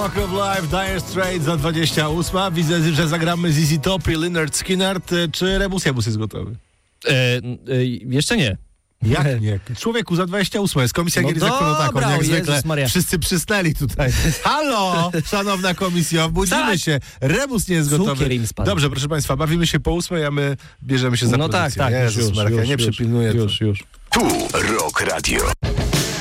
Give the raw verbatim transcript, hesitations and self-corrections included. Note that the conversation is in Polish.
Walk of Life, Dire Straits za dwadzieścia osiem. Widzę, że zagramy z Easy Top i Lynyrd Skynyrd. Czy Rebus Jabus jest gotowy? E, e, jeszcze nie. Jak nie? Człowieku, za dwadzieścia osiem jest komisja No gier zakonotaką, dobra, jak o zwykle. Jezus Maria. Wszyscy przysnęli tutaj. Halo, szanowna komisja, obudzimy Tak. się. Rebus nie jest gotowy. Cukier im spadł. Dobrze, proszę państwa, bawimy się po ósmej, a my bierzemy się za No tak, pozycję. tak, Jezus już, Maria, już, nie już, przypilnuję już, już. Tu Rock Radio.